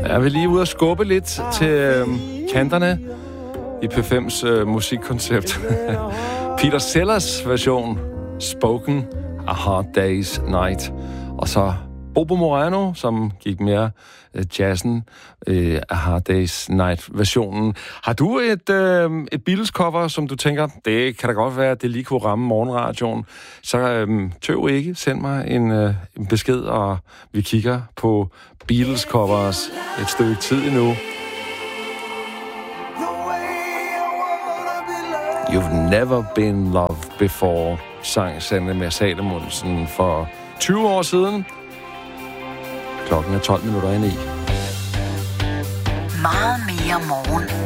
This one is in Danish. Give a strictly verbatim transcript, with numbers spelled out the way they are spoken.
Jeg vil lige ud og skubbe lidt til øh, kanterne i P fems øh, musikkoncept. Peter Sellers version, Spoken, A Hard Day's Night. Og så Bobo Morano, som gik mere øh, jazzen, øh, A Hard Day's Night-versionen. Har du et, øh, et Beatles-cover, som du tænker, det kan da godt være, at det lige kunne ramme morgenradioen, så øh, tøv ikke, send mig en, øh, en besked, og vi kigger på Beatles-covers et stykke tid endnu. You've never been loved before, sang Sanne med Salomonsen for tyve år siden. Klokken er tolv minutter ind i. Meget mere morgen.